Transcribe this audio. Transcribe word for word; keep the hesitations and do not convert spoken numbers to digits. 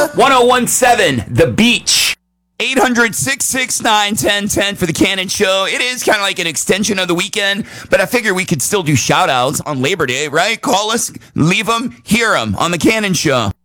ten seventeen, The Beach. eight hundred, six six nine, one oh one oh for the Cannon Show. It is kind of like an extension of the weekend, but I figure we could still do shout outs on Labor Day, right? Call us, leave them, hear them on the Cannon Show.